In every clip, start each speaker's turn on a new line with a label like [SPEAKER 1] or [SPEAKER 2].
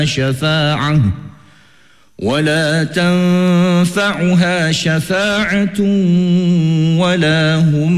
[SPEAKER 1] شفاعة ولا تنفعها شفاعة ولا هم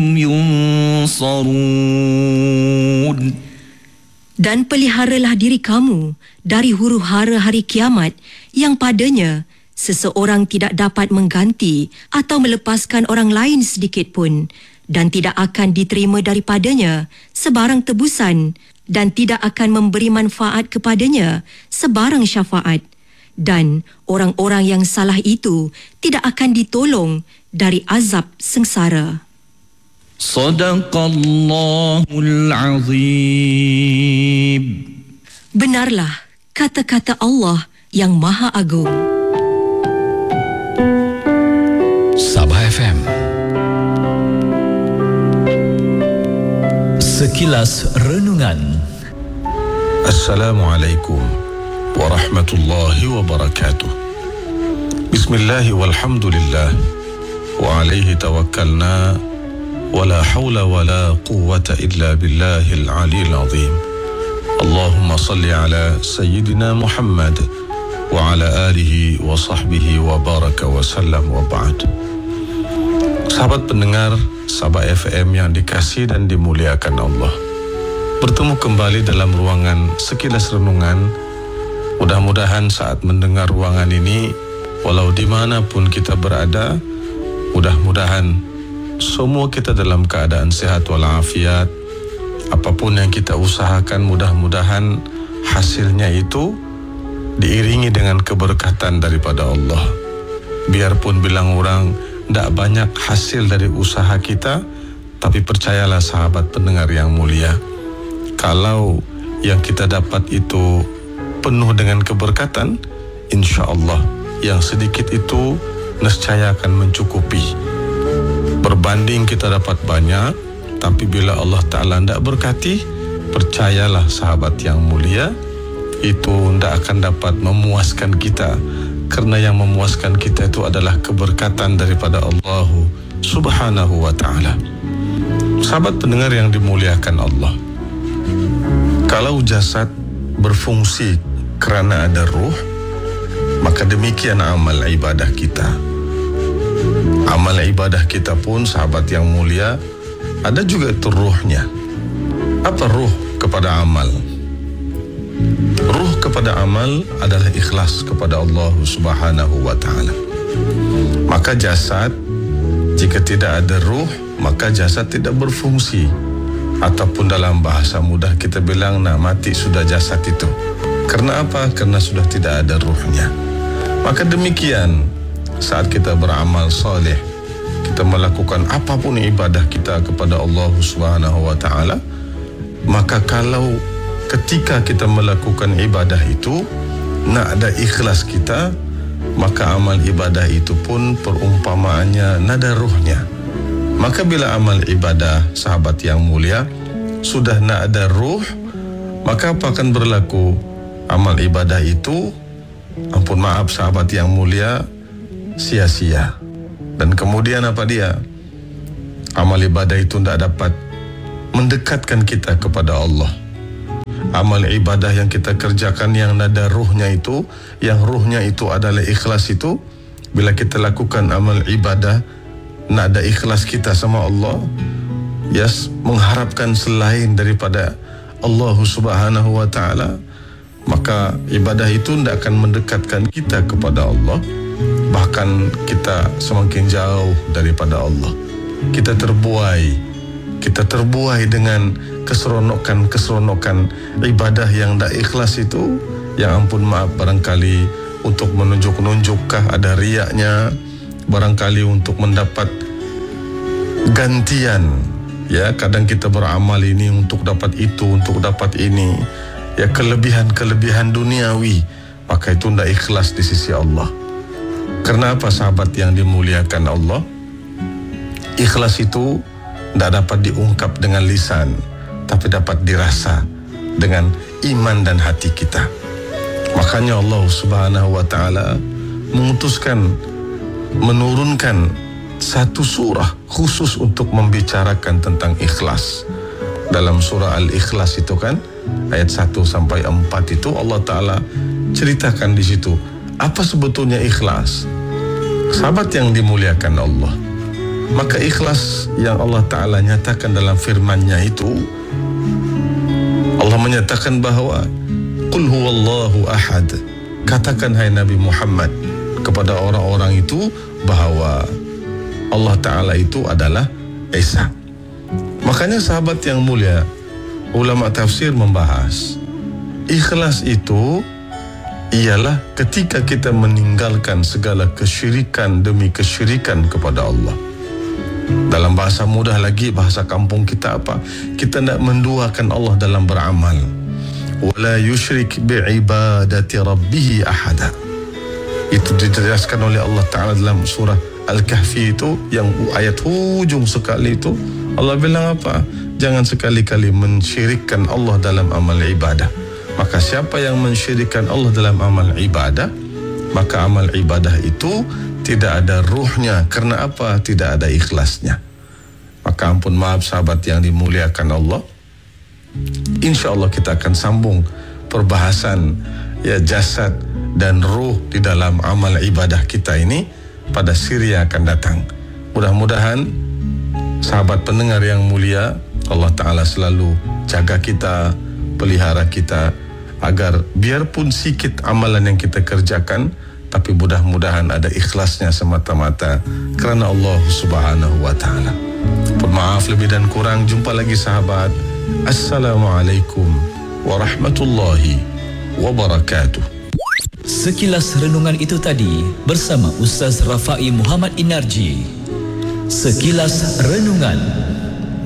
[SPEAKER 1] ينصرون.
[SPEAKER 2] Dan peliharalah diri kamu dari huru-hara hari kiamat yang padanya seseorang tidak dapat mengganti atau melepaskan orang lain sedikit pun, dan tidak akan diterima daripadanya sebarang tebusan, dan tidak akan memberi manfaat kepadanya sebarang syafaat, dan orang-orang yang salah itu tidak akan ditolong dari azab sengsara.
[SPEAKER 1] Sadaqallahul Azim.
[SPEAKER 2] Benarlah kata-kata Allah yang Maha Agung.
[SPEAKER 3] Sabah FM. Sekilas Renungan.
[SPEAKER 4] Assalamualaikum warahmatullahi wabarakatuh. Bismillah walhamdulillah wa alaihi tawakkalna wa la hawla wa la quwwata illa billahil aliyil azim. Allahumma salli ala sayyidina Muhammad wa ala alihi wa sahbihi wa baraka wa sallam wa ba'd. Sahabat pendengar Sabah FM yang dikasihi dan dimuliakan Allah, bertemu kembali dalam ruangan Sekilas Renungan. Mudah-mudahan saat mendengar ruangan ini, walau dimanapun kita berada, mudah-mudahan semua kita dalam keadaan sehat walafiat. Apapun yang kita usahakan, mudah-mudahan hasilnya itu diiringi dengan keberkatan daripada Allah. Biarpun bilang orang tidak banyak hasil dari usaha kita, tapi percayalah sahabat pendengar yang mulia, kalau yang kita dapat itu penuh dengan keberkatan, insya Allah yang sedikit itu nescaya akan mencukupi. Berbanding kita dapat banyak, tapi bila Allah Ta'ala tidak berkati, percayalah sahabat yang mulia, itu tidak akan dapat memuaskan kita. Karena yang memuaskan kita itu adalah keberkatan daripada Allah Subhanahu wa Ta'ala. Sahabat pendengar yang dimuliakan Allah, kalau jasad berfungsi kerana ada ruh, maka demikian amal ibadah kita. Amal ibadah kita pun sahabat yang mulia, ada juga itu ruhnya. Apa ruh kepada amal? Ruh kepada amal adalah ikhlas kepada Allah Subhanahu wa Ta'ala. Maka jasad, jika tidak ada ruh, maka jasad tidak berfungsi. Ataupun dalam bahasa mudah kita bilang, nak mati sudah jasad itu. Karena apa? Karena sudah tidak ada ruhnya. Maka demikian, saat kita beramal saleh, kita melakukan apapun ibadah kita kepada Allah Subhanahu wa Ta'ala, maka kalau ketika kita melakukan ibadah itu nak ada ikhlas kita, maka amal ibadah itu pun perumpamaannya nada ruhnya. Maka bila amal ibadah sahabat yang mulia sudah nak ada ruh, maka apa akan berlaku? Amal ibadah itu, ampun maaf sahabat yang mulia, sia-sia. Dan kemudian apa dia? Amal ibadah itu tidak dapat mendekatkan kita kepada Allah. Amal ibadah yang kita kerjakan yang nada ruhnya itu, yang ruhnya itu adalah ikhlas itu, bila kita lakukan amal ibadah nada ikhlas kita sama Allah, mengharapkan selain daripada Allah Subhanahu wa Ta'ala, maka ibadah itu tidak akan mendekatkan kita kepada Allah. Bahkan kita semakin jauh daripada Allah. Kita terbuai dengan keseronokan ibadah yang tak ikhlas itu, yang ampun maaf barangkali untuk menunjuk-nunjukkah ada riaknya, barangkali untuk mendapat gantian. Ya, kadang kita beramal ini untuk dapat itu, untuk dapat ini, ya, kelebihan duniawi, maka itu tidak ikhlas di sisi Allah. Karena apa sahabat yang dimuliakan Allah? Ikhlas itu tidak dapat diungkap dengan lisan, tapi dapat dirasa dengan iman dan hati kita. Makanya Allah Subhanahu wa Ta'ala memutuskan menurunkan satu surah khusus untuk membicarakan tentang ikhlas. Dalam surah Al-Ikhlas itu kan, ayat 1 sampai 4 itu Allah Ta'ala ceritakan di situ apa sebetulnya ikhlas. Sahabat yang dimuliakan Allah, maka ikhlas yang Allah Ta'ala nyatakan dalam firman-Nya itu, Allah menyatakan bahawa Qul huwallahu ahad. Katakan hai Nabi Muhammad kepada orang-orang itu bahawa Allah Ta'ala itu adalah Esa. Makanya sahabat yang mulia, ulama tafsir membahas ikhlas itu ialah ketika kita meninggalkan segala kesyirikan demi kesyirikan kepada Allah. Dalam bahasa mudah lagi, bahasa kampung kita apa? Kita nak menduakan Allah dalam beramal. Wala yusyrik bi'ibadati rabbih ahada. Itu dijelaskan oleh Allah Ta'ala dalam surah Al-Kahfi itu, yang ayat hujung sekali itu. Allah bilang apa? Jangan sekali-kali mensyirikkan Allah dalam amal ibadah. Maka siapa yang mensyirikkan Allah dalam amal ibadah, maka amal ibadah itu tidak ada ruhnya. Karena apa? Tidak ada ikhlasnya. Maka ampun maaf sahabat yang dimuliakan Allah, insya-Allah kita akan sambung perbahasan jasad dan ruh di dalam amal ibadah kita ini pada siri yang akan datang. Mudah-mudahan sahabat pendengar yang mulia, Allah Ta'ala selalu jaga kita, pelihara kita, agar biarpun sikit amalan yang kita kerjakan, tapi mudah-mudahan ada ikhlasnya semata-mata kerana Allah Subhanahu wa Ta'ala. Maaf lebih dan kurang. Jumpa lagi sahabat. Assalamualaikum warahmatullahi wabarakatuh.
[SPEAKER 3] Sekilas renungan itu tadi bersama Ustaz Rafai Muhammad Inarji. Sekilas renungan.